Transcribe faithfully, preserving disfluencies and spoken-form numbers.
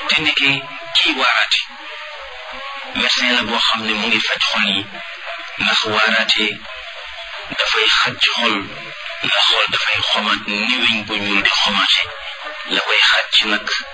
te ndeke kii waaraate médecin la boo xam ne mu ngi faj xol yi ndax waaraate dafay xaj xol ndax xol dafay xomaat ni weñ bu ñuul di xomaate la koy xaj nag